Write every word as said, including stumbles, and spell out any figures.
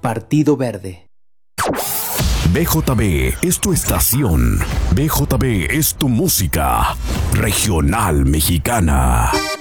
Partido Verde. B J B es tu estación. B J B es tu música regional mexicana.